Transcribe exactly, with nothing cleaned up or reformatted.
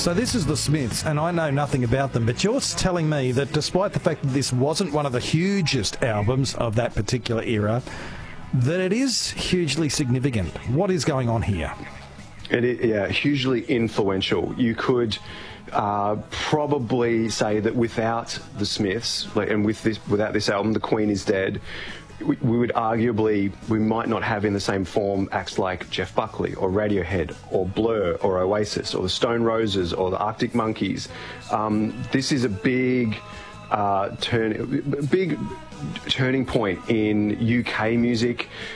So this is the Smiths, and I know nothing about them, but you're telling me that despite the fact that this wasn't one of the hugest albums of that particular era, that it is hugely significant. What is going on here? It is, yeah, hugely influential. You could uh, probably say that without the Smiths, like, and with this, without this album, The Queen is Dead, we, we would arguably, we might not have in the same form acts like Jeff Buckley or Radiohead or Blur or Oasis or the Stone Roses or the Arctic Monkeys. Um, this is a big uh, turn, big turning point in U K music.